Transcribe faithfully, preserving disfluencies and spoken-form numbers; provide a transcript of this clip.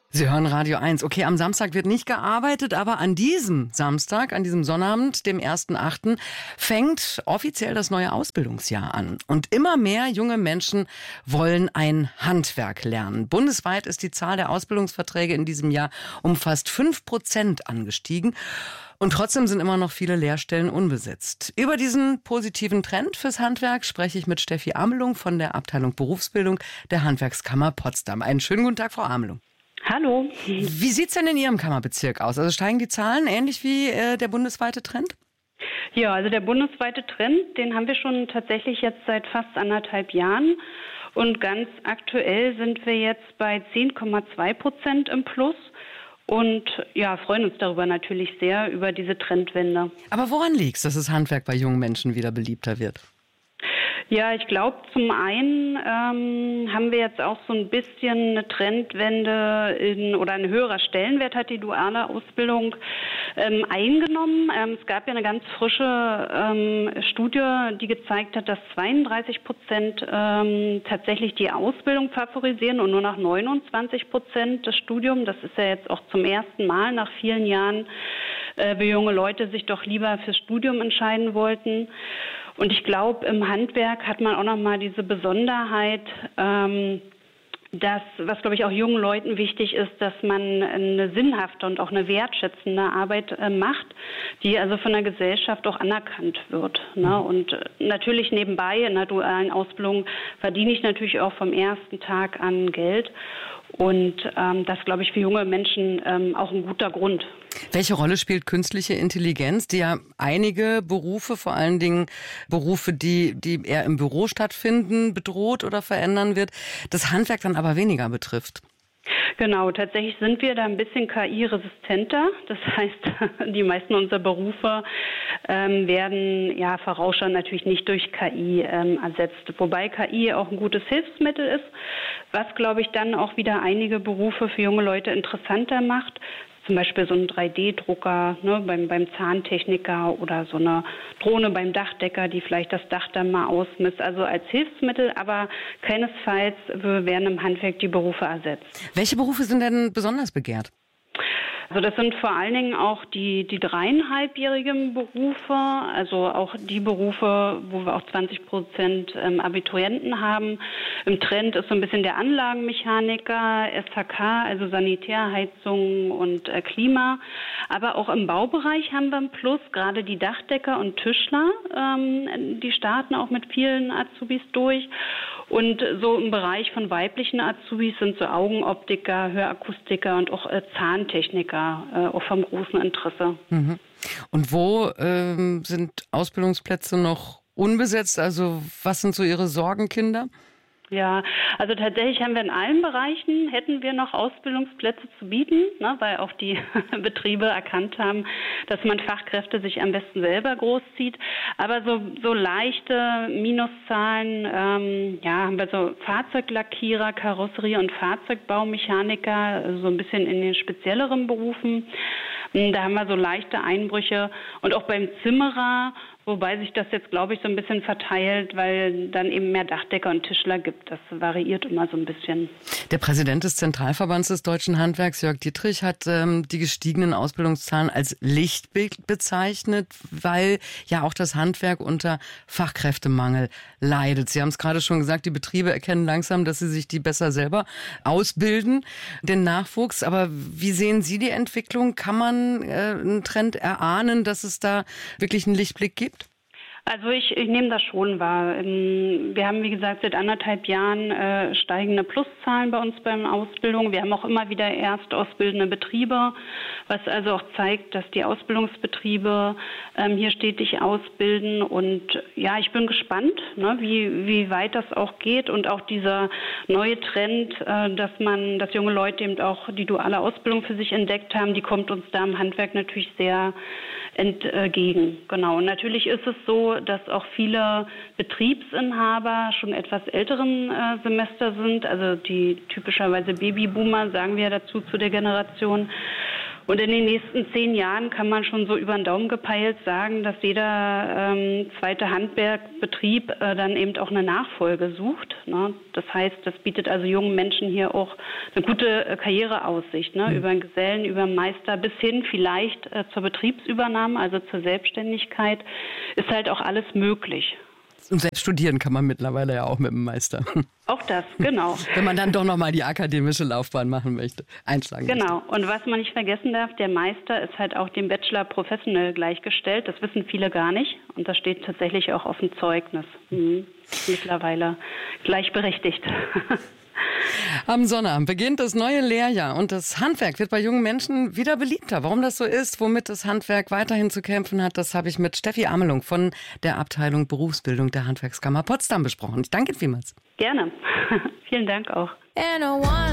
Sie hören Radio eins. Okay, am Samstag wird nicht gearbeitet, aber an diesem Samstag, an diesem Sonnabend, dem ersten achten fängt offiziell das neue Ausbildungsjahr an. Und immer mehr junge Menschen wollen ein Handwerk lernen. Bundesweit ist die Zahl der Ausbildungsverträge in diesem Jahr um fast fünf Prozent angestiegen. Und trotzdem sind immer noch viele Lehrstellen unbesetzt. Über diesen positiven Trend fürs Handwerk spreche ich mit Steffi Amelung von der Abteilung Berufsbildung der Handwerkskammer Potsdam. Einen schönen guten Tag, Frau Amelung. Hallo. Wie sieht's denn in Ihrem Kammerbezirk aus? Also steigen die Zahlen ähnlich wie äh, der bundesweite Trend? Ja, also der bundesweite Trend, den haben wir schon tatsächlich jetzt seit fast anderthalb Jahren. Und ganz aktuell sind wir jetzt bei zehn Komma zwei Prozent im Plus. Und ja, freuen uns darüber natürlich sehr, über diese Trendwende. Aber woran liegt's, dass das Handwerk bei jungen Menschen wieder beliebter wird? Ja, ich glaube, zum einen ähm, haben wir jetzt auch so ein bisschen eine Trendwende in, oder ein höherer Stellenwert hat die duale Ausbildung ähm, eingenommen. Ähm, es gab ja eine ganz frische ähm, Studie, die gezeigt hat, dass zweiunddreißig Prozent ähm, tatsächlich die Ausbildung favorisieren und nur noch neunundzwanzig Prozent das Studium. Das ist ja jetzt auch zum ersten Mal nach vielen Jahren, äh, wo junge Leute sich doch lieber fürs Studium entscheiden wollten. Und ich glaube, im Handwerk hat man auch nochmal diese Besonderheit, ähm, dass, was glaube ich auch jungen Leuten wichtig ist, dass man eine sinnhafte und auch eine wertschätzende Arbeit äh, macht, die also von der Gesellschaft auch anerkannt wird. Ne? Und äh, natürlich nebenbei in der dualen Ausbildung verdiene ich natürlich auch vom ersten Tag an Geld. Und ähm, das, glaube ich, für junge Menschen ähm, auch ein guter Grund. Welche Rolle spielt künstliche Intelligenz, die ja einige Berufe, vor allen Dingen Berufe, die, die eher im Büro stattfinden, bedroht oder verändern wird, das Handwerk dann aber weniger betrifft? Genau, tatsächlich sind wir da ein bisschen K I-resistenter. Das heißt, die meisten unserer Berufe ähm, werden ja vorausschauend natürlich nicht durch K I ähm, ersetzt. Wobei K I auch ein gutes Hilfsmittel ist, was, glaube ich, dann auch wieder einige Berufe für junge Leute interessanter macht. Zum Beispiel so ein drei D Drucker ne, beim, beim Zahntechniker oder so eine Drohne beim Dachdecker, die vielleicht das Dach dann mal ausmisst. Also als Hilfsmittel, aber keinesfalls werden im Handwerk die Berufe ersetzt. Welche Berufe sind denn besonders begehrt? Also das sind vor allen Dingen auch die, die dreieinhalbjährigen Berufe, also auch die Berufe, wo wir auch zwanzig Prozent ähm, Abiturienten haben. Im Trend ist so ein bisschen der Anlagenmechaniker, S H K, also Sanitärheizung und äh, Klima. Aber auch im Baubereich haben wir ein Plus, gerade die Dachdecker und Tischler, ähm, die starten auch mit vielen Azubis durch. Und so im Bereich von weiblichen Azubis sind so Augenoptiker, Hörakustiker und auch äh, Zahntechniker äh, auch vom großen Interesse. Mhm. Und wo ähm, sind Ausbildungsplätze noch unbesetzt? Also was sind so Ihre Sorgenkinder? Ja, also tatsächlich haben wir in allen Bereichen, hätten wir noch Ausbildungsplätze zu bieten, ne, weil auch die Betriebe erkannt haben, dass man Fachkräfte sich am besten selber großzieht. Aber so, so leichte Minuszahlen, ähm, ja, haben wir so Fahrzeuglackierer, Karosserie- und Fahrzeugbaumechaniker, also so ein bisschen in den spezielleren Berufen. Da haben wir so leichte Einbrüche und auch beim Zimmerer, wobei sich das jetzt, glaube ich, so ein bisschen verteilt, weil dann eben mehr Dachdecker und Tischler gibt. Das variiert immer so ein bisschen. Der Präsident des Zentralverbands des deutschen Handwerks, Jörg Dietrich, hat ähm, die gestiegenen Ausbildungszahlen als Lichtblick bezeichnet, weil ja auch das Handwerk unter Fachkräftemangel leidet. Sie haben es gerade schon gesagt, die Betriebe erkennen langsam, dass sie sich die besser selber ausbilden, den Nachwuchs. Aber wie sehen Sie die Entwicklung? Kann man äh, einen Trend erahnen, dass es da wirklich einen Lichtblick gibt? Also ich, ich nehme das schon wahr. Wir haben, wie gesagt, seit anderthalb Jahren äh, steigende Pluszahlen bei uns beim Ausbildung. Wir haben auch immer wieder erstausbildende Betriebe, was also auch zeigt, dass die Ausbildungsbetriebe ähm, hier stetig ausbilden. Und ja, ich bin gespannt, ne, wie, wie weit das auch geht und auch dieser neue Trend, äh, dass man, dass junge Leute eben auch die duale Ausbildung für sich entdeckt haben, die kommt uns da im Handwerk natürlich sehr entgegen. Genau. Und natürlich ist es so, dass auch viele Betriebsinhaber schon etwas älteren äh, Semester sind, also die typischerweise Babyboomer, sagen wir dazu zu der Generation. Und in den nächsten zehn Jahren kann man schon so über den Daumen gepeilt sagen, dass jeder ähm, zweite Handwerkbetrieb äh, dann eben auch eine Nachfolge sucht. Ne? Das heißt, das bietet also jungen Menschen hier auch eine gute äh, Karriereaussicht, ne? Mhm. Über einen Gesellen, über einen Meister bis hin vielleicht äh, zur Betriebsübernahme, also zur Selbstständigkeit, ist halt auch alles möglich. Und selbst studieren kann man mittlerweile ja auch mit dem Meister. Auch das, genau. Wenn man dann doch nochmal die akademische Laufbahn machen möchte, einschlagen Genau. möchte. Und was man nicht vergessen darf, der Meister ist halt auch dem Bachelor Professional gleichgestellt. Das wissen viele gar nicht. Und das steht tatsächlich auch auf dem Zeugnis. Mhm. Mittlerweile gleichberechtigt. Am Sonnabend beginnt das neue Lehrjahr und das Handwerk wird bei jungen Menschen wieder beliebter. Warum das so ist, womit das Handwerk weiterhin zu kämpfen hat, das habe ich mit Steffi Amelung von der Abteilung Berufsbildung der Handwerkskammer Potsdam besprochen. Ich danke Ihnen vielmals. Gerne. Vielen Dank auch.